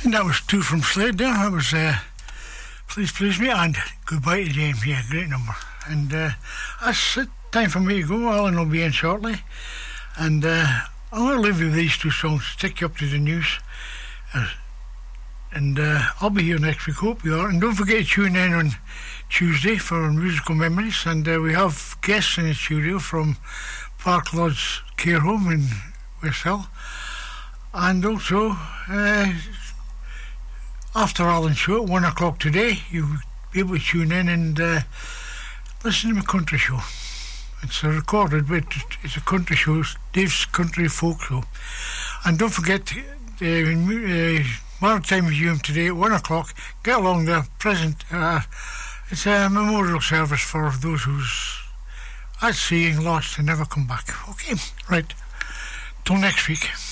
And that was two from Slade there. That was Please Please Me and Goodbye to James. Yeah, great number. And that's it. Time for me to go. Alan will be in shortly. And I'm going to leave you with these two songs to take you up to the news. And I'll be here next week. Hope you are. And don't forget to tune in on Tuesday for Musical Memories. And we have guests in the studio from Park Lodge Care Home in West Hill. And also, after Alan's show at 1 o'clock today, you'll be able to tune in and listen to my country show. It's a recorded, but it's a country show, Dave's Country Folk Show. And don't forget, Maritime Museum today at 1 o'clock. Get along there, present. It's a memorial service for those who's at sea and lost and never come back. Okay, right. Till next week.